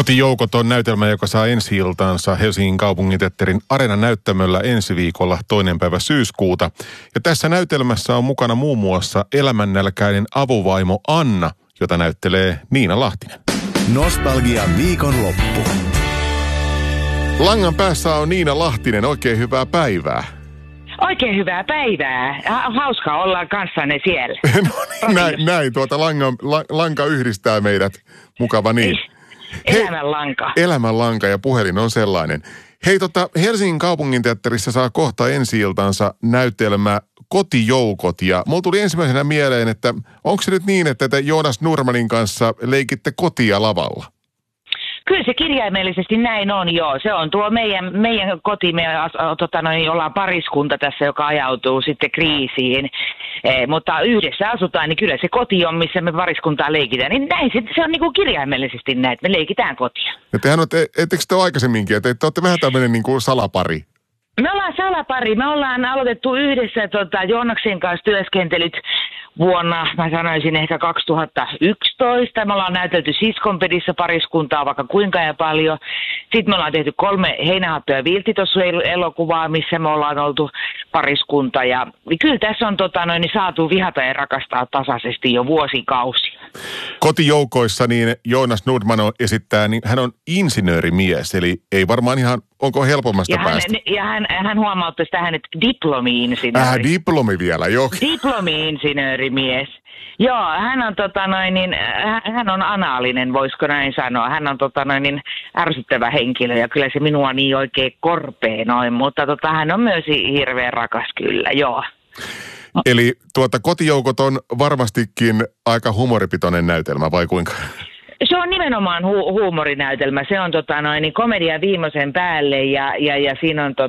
Kotijoukot on näytelmä, joka saa ensi-iltansa Helsingin kaupunginteatterin Areena-näyttämöllä ensi viikolla 2. päivä syyskuuta. Ja tässä näytelmässä on mukana muun muassa elämännälkäinen avovaimo Anna, jota näyttelee Niina Lahtinen. Nostalgian viikonloppu. Langan päässä on Niina Lahtinen. Oikein hyvää päivää. Oikein hyvää päivää. Hauskaa olla kanssanne siellä. No niin, näin. Lanka yhdistää meidät. Mukava niin. Elämänlanka. Elämänlanka ja puhelin on sellainen. Hei, Helsingin kaupunginteatterissa saa kohta ensi-iltansa näytelmä Kotijoukot. Ja mulla tuli ensimmäisenä mieleen, että onko se nyt niin, että te Joonas Nurmanin kanssa leikitte kotia lavalla? Kyllä se kirjaimellisesti näin on, joo. Se on tuo meidän koti, me ollaan pariskunta tässä, joka ajautuu sitten kriisiin. Mutta yhdessä asutaan, niin kyllä se koti on, missä me pariskuntaa leikitään. Niin näin se on niin kuin kirjaimellisesti näin, että me leikitään kotia. Ja tehän ettekö te ole aikaisemminkin, että te olette vähän tämmöinen niin kuin salapari? Me ollaan salapari. Me ollaan aloitettu yhdessä Joonaksen kanssa työskentelyt vuonna, mä sanoisin ehkä 2011. Me ollaan näytelty Siskonpedissä pariskuntaa vaikka kuinka ja paljon. Sitten me ollaan tehty 3 Heinähattu ja Viltti-elokuvaa, missä me ollaan oltu pariskunta. Ja kyllä tässä on saatu vihata ja rakastaa tasaisesti jo vuosikausia. Kotijoukoissa niin Joonas Nordman esittää, niin hän on insinöörimies, eli ei varmaan ihan, onko helpommasta päästä? Ja hän huomauttaisi tähän, että diplomi-insinööri. Diplomi vielä, joo. Diplomi-insinöörimies. Joo, hän on hän on anaalinen, voisiko näin sanoa. Hän on ärsyttävä henkilö ja kyllä se minua niin oikein korpee noin, mutta hän on myös hirveän rakas kyllä, joo. Eli Kotijoukot on varmastikin aika humoripitoinen näytelmä, vai kuinka? Se on nimenomaan huumorinäytelmä. Se on komedia viimeisen päälle ja siinä on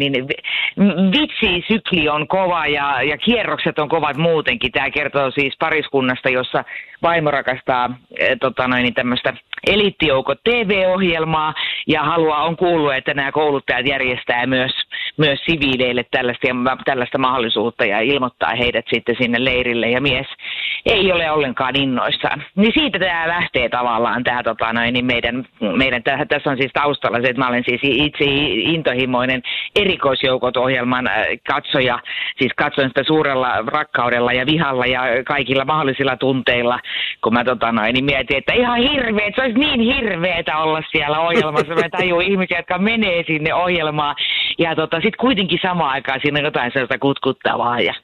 vitsisykli on kova ja kierrokset on kovat muutenkin. Tämä kertoo siis pariskunnasta, jossa vaimo rakastaa tämmöistä eliittijoukot TV-ohjelmaa ja on kuullut, että nämä kouluttajat järjestää myös siviileille tällaista mahdollisuutta ja ilmoittaa heidät sitten sinne leirille ja mies ei ole ollenkaan innoissaan. Niin siitä tämä lähtee tavallaan tämä meidän tässä on siis taustalla se, että mä olen siis itse intohimoinen erikoisjoukot-ohjelman katsoja, siis katson sitä suurella rakkaudella ja vihalla ja kaikilla mahdollisilla tunteilla, kun mä mietin, että ihan hirveet, se olisi niin hirveetä olla siellä ohjelmassa. Mä tajun ihmisiä, jotka menee sinne ohjelmaan ja sitten kuitenkin samaan aikaan siinä on jotain sellaista kutkuttavaa ja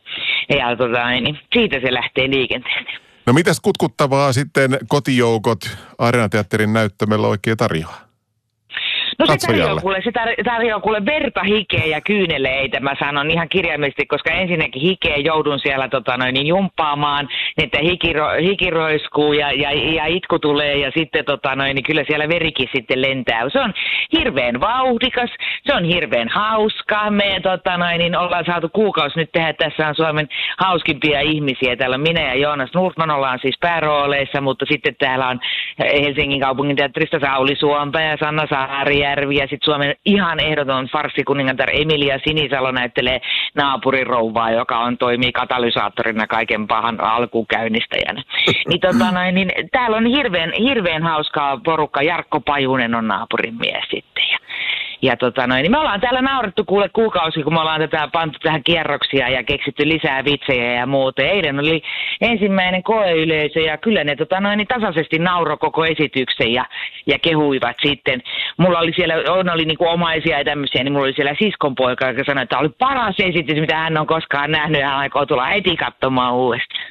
siitä se lähtee liikenteeseen. No mitäs kutkuttavaa sitten Kotijoukot Areena-teatterin näyttämällä oikein tarjoaa? No se tarjoaa kuule verta, hikeä ja kyyneleitä, mä sanon ihan kirjaimellisesti, koska ensinnäkin hikeä joudun siellä jumppaamaan, että hiki roiskuu ja itku tulee ja sitten kyllä siellä verikin sitten lentää. Se on hirveän vauhdikas, se on hirveän hauska. Me ollaan saatu kuukausi nyt tehdä, tässä on Suomen hauskimpia ihmisiä. Täällä on minä ja Joonas Nordman ollaan siis päärooleissa, mutta sitten täällä on Helsingin kaupunginteatterista Sauli Suompää ja Sanna Saari ja sitten Suomen ihan ehdoton farssikuningatar Emilia Sinisalo näyttelee naapurirouvaa, joka toimii katalysaattorina kaiken pahan alkukäynnistäjänä. Niin täällä on hirveän hauskaa porukka. Jarkko Pajunen on naapurin mies sitten. Ja me ollaan täällä naurettu kuukausi, kun me ollaan tätä pantu tähän kierroksia ja keksitty lisää vitsejä ja muuta. Eilen oli ensimmäinen koeyleisö ja kyllä ne tasaisesti nauroi koko esityksen ja kehuivat sitten. Mulla oli siellä, oli niinku omaisia ja tämmöisiä, niin mulla oli siellä siskonpoika, joka sanoi, että oli paras esitys, mitä hän on koskaan nähnyt ja hän aikoo tulla heti katsomaan uudestaan.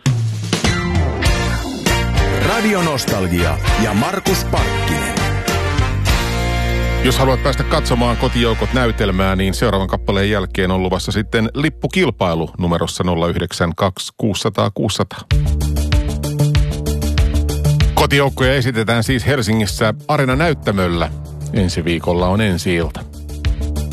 Radio Nostalgia ja Markus Parkkinen. Jos haluat päästä katsomaan Kotijoukot -näytelmää, niin seuraavan kappaleen jälkeen on luvassa sitten lippukilpailu numerossa 092 600 600. Kotijoukkoja esitetään siis Helsingissä Areena-näyttämöllä. Ensi viikolla on ensi-ilta.